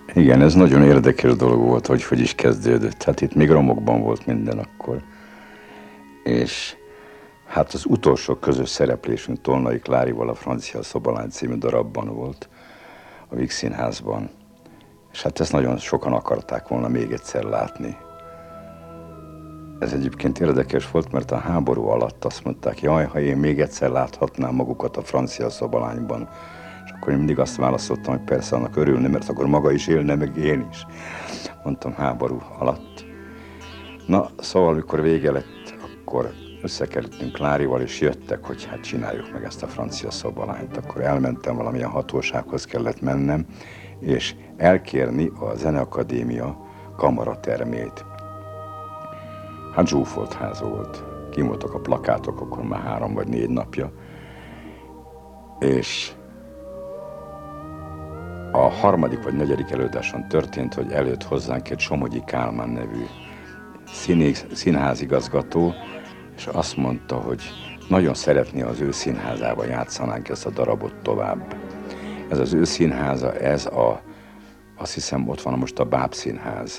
Igen, ez nagyon érdekes dolog volt, hogy is kezdődött. Hát itt még romokban volt minden akkor. És hát az utolsó közös szereplésünk Tolnai Klárival a Francia Szobalány című darabban volt, a Víg Színházban. És hát ezt nagyon sokan akarták volna még egyszer látni. Ez egyébként érdekes volt, mert a háború alatt azt mondták, jaj, ha én még egyszer láthatnám magukat a Francia Szobalányban. És akkor én mindig azt válaszoltam, hogy persze annak örülne, mert akkor maga is élne, meg én is. Mondtam, háború alatt. Na, szóval, amikor vége lett, akkor összekerültünk Klárival, és jöttek, hogy hát csináljuk meg ezt a Francia Szobalányt. Akkor elmentem, valamilyen hatósághoz kellett mennem, és elkérni a Zeneakadémia kamaratermét. Hát zsúfolt ház volt. Kim voltak a plakátok, akkor már 3 vagy 4 napja. És a 3. vagy 4. előadáson történt, hogy előtt hozzánk egy Somogyi Kálmán nevű színházigazgató, és azt mondta, hogy nagyon szeretné az ő színházában játszanánk ezt a darabot tovább. Ez az ő színháza, azt hiszem ott van most a Báb Színház.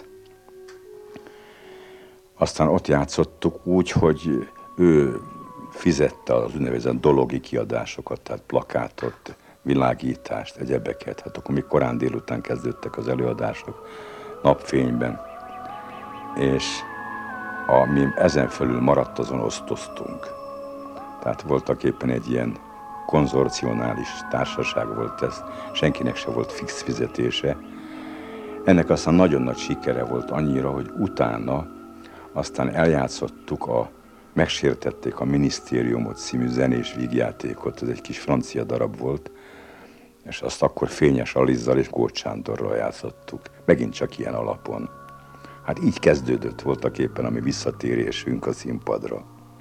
Aztán ott játszottuk úgy, hogy ő fizette az úgynevezett dologi kiadásokat, tehát plakátot, világítást, egyebeket. Hát akkor még korán délután kezdődtek az előadások, napfényben. És mi ezen fölül maradt, azon osztoztunk. Tehát voltak éppen egy ilyen konzorcionális társaság volt ez, senkinek se volt fix fizetése. Ennek aztán nagyon nagy sikere volt annyira, hogy utána aztán eljátszottuk Megsértették a minisztériumot című zenés vígjátékot, ez egy kis francia darab volt, és azt akkor Fényes Alizzal és Gócs Sándorral játszottuk, megint csak ilyen alapon. Hát így kezdődött voltak éppen a mi visszatérésünk a színpadra.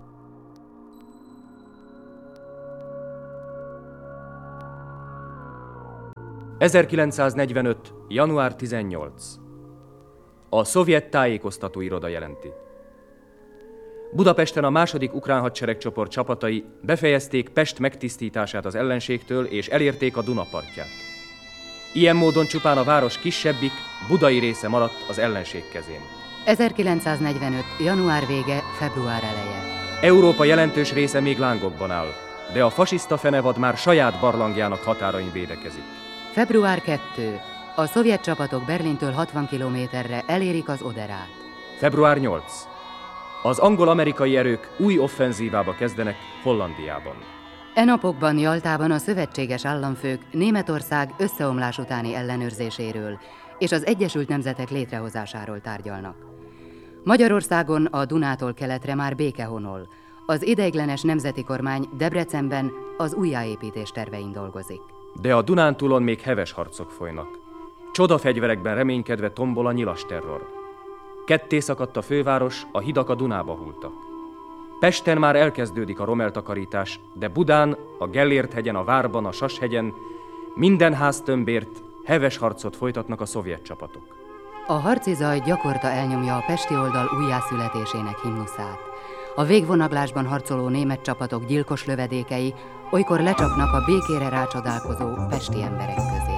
...1945. január 18. A szovjet tájékoztató iroda jelenti. Budapesten a II. Ukrán hadseregcsoport csapatai befejezték Pest megtisztítását az ellenségtől és elérték a Duna partját. Ilyen módon csupán a város kisebbik, budai része maradt az ellenség kezén. 1945. január vége, február eleje. Európa jelentős része még lángokban áll, de a fasiszta fenevad már saját barlangjának határain védekezik. Február 2. A szovjet csapatok Berlintől 60 kilométerre elérik az Oderát. Február 8. Az angol-amerikai erők új offenzívába kezdenek Hollandiában. E napokban Jaltában a szövetséges államfők Németország összeomlás utáni ellenőrzéséről és az Egyesült Nemzetek létrehozásáról tárgyalnak. Magyarországon a Dunától keletre már béke honol. Az ideiglenes nemzeti kormány Debrecenben az újjáépítés tervein dolgozik. De a Dunántúlon még heves harcok folynak. Csodafegyverekben reménykedve tombol a nyilas terror. Ketté szakadt a főváros, a hidak a Dunába hulltak. Pesten már elkezdődik a romeltakarítás, de Budán, a Gellért-hegyen, a Várban, a Sashegyen minden háztömbért heves harcot folytatnak a szovjet csapatok. A harci zaj gyakorta elnyomja a pesti oldal újjászületésének himnuszát. A végvonaglásban harcoló német csapatok gyilkos lövedékei olykor lecsapnak a békére rácsodálkozó pesti emberek közé.